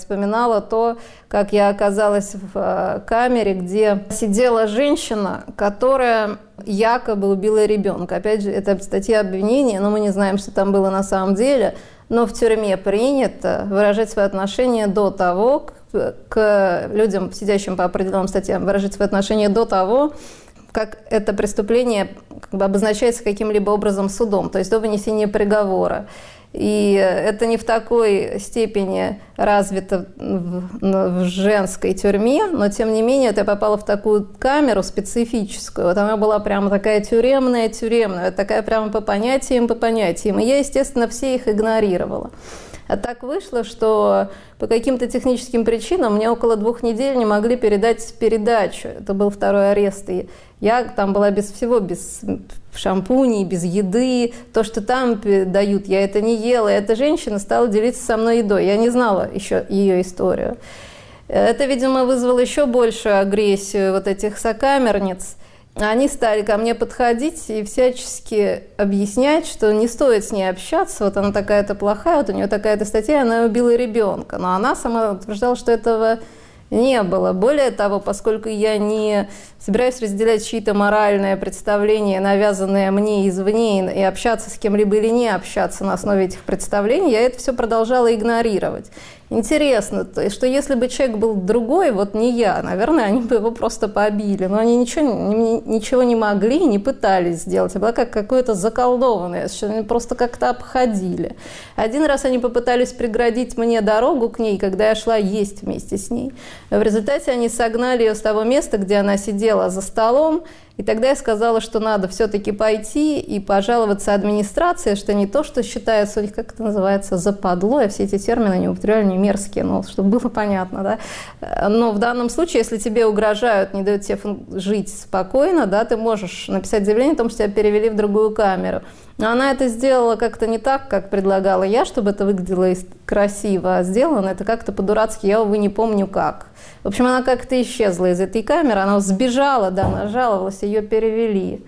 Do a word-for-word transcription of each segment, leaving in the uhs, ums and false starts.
вспоминала то, как я оказалась в камере, где сидела женщина, которая якобы убила ребенка. Опять же, это статья обвинения, но мы не знаем, что там было на самом деле. Но в тюрьме принято выражать свои отношения до того, к, к людям, сидящим по определенным статьям, выражать свои отношения до того, как это преступление как бы обозначается каким-либо образом судом, то есть до вынесения приговора. И это не в такой степени развито в, в женской тюрьме, но тем не менее я попала в такую камеру специфическую. Вот она была прямо такая тюремная-тюремная, такая прямо по понятиям, по понятиям. И я, естественно, все их игнорировала. А так вышло, что по каким-то техническим причинам мне около двух недель не могли передать передачу. Это был второй арест. И я там была без всего, без шампуней, без еды. То, что там дают, я это не ела. И эта женщина стала делиться со мной едой. Я не знала еще ее историю. Это, видимо, вызвало еще большую агрессию вот этих сокамерниц. Они стали ко мне подходить и всячески объяснять, что не стоит с ней общаться, вот она такая-то плохая, вот у нее такая-то статья, она убила ребенка. Но она сама утверждала, что этого не было. Более того, поскольку я не собираюсь разделять чьи-то моральные представления, навязанные мне извне, и общаться с кем-либо или не общаться на основе этих представлений, я это все продолжала игнорировать. Интересно, то есть, что если бы человек был другой, вот не я, наверное, они бы его просто побили. Но они ничего, ничего не могли, не пытались сделать. Я была как какое-то заколдованное, они просто как-то обходили. Один раз они попытались преградить мне дорогу к ней, когда я шла есть вместе с ней. В результате они согнали ее с того места, где она сидела за столом. И тогда я сказала, что надо все-таки пойти и пожаловаться администрации, что не то, что считается у них, как это называется, западло, я все эти термины не употребляю, не мерзкие, но чтобы было понятно, да. Но в данном случае, если тебе угрожают, не дают тебе жить спокойно, да, ты можешь написать заявление о том, что тебя перевели в другую камеру. Но она это сделала как-то не так, как предлагала я, чтобы это выглядело красиво, а сделано это как-то по-дурацки, я, увы, не помню как. В общем, она как-то исчезла из этой камеры, она сбежала, да, она жаловалась, ее перевели.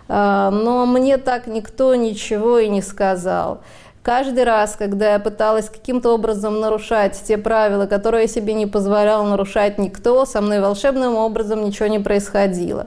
Но мне так никто ничего и не сказал. Каждый раз, когда я пыталась каким-то образом нарушать те правила, которые я себе не позволяла нарушать никто, со мной волшебным образом ничего не происходило.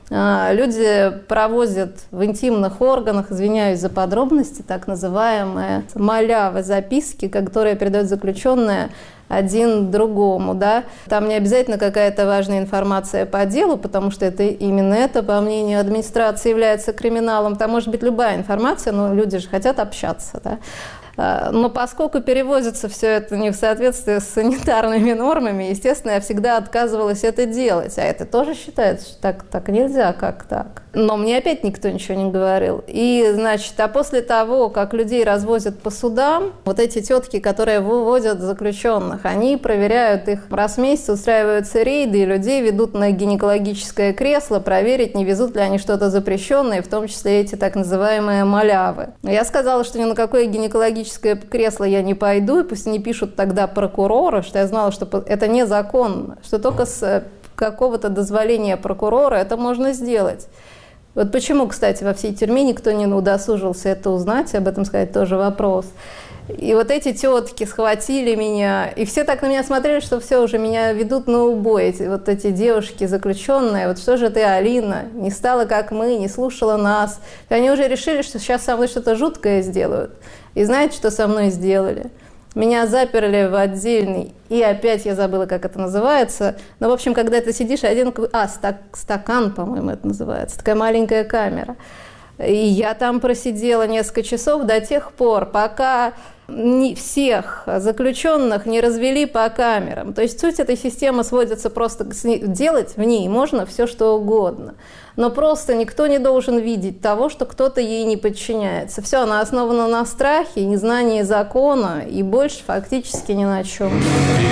Люди провозят в интимных органах, извиняюсь за подробности, так называемые малявы, записки, которые передают заключенные один другому. Да? Там не обязательно какая-то важная информация по делу, потому что это именно это, по мнению администрации, является криминалом. Там может быть любая информация, но люди же хотят общаться. Да? Но поскольку перевозится все это не в соответствии с санитарными нормами, естественно, я всегда отказывалась это делать. А это тоже считается, что так, так нельзя, как так. Но мне опять никто ничего не говорил. И, значит, а после того, как людей развозят по судам, вот эти тетки, которые выводят заключенных, они проверяют их раз в месяц, устраиваются рейды, и людей ведут на гинекологическое кресло, проверить, не везут ли они что-то запрещенное, в том числе эти так называемые малявы. Я сказала, что ни на какое гинекологическое кресло я не пойду, и пусть они пишут тогда прокуроры, что я знала, что это незаконно, что только с какого-то дозволения прокурора это можно сделать. Вот почему, кстати, во всей тюрьме никто не удосужился это узнать, об этом сказать тоже вопрос. И вот эти тетки схватили меня, и все так на меня смотрели, что все, уже меня ведут на убой. Эти, вот эти девушки заключенные, вот что же ты, Алина, не стала как мы, не слушала нас. И они уже решили, что сейчас со мной что-то жуткое сделают. И знаете, что со мной сделали? Меня заперли в отдельный, и опять я забыла, как это называется. Но, в общем, когда ты сидишь, один... А, стак, стакан, по-моему, это называется. Такая маленькая камера. И я там просидела несколько часов до тех пор, пока не всех заключенных не развели по камерам. То есть суть этой системы сводится просто делать в ней можно все, что угодно. Но просто никто не должен видеть того, что кто-то ей не подчиняется. Все, она основана на страхе, незнании закона и больше фактически ни на чем.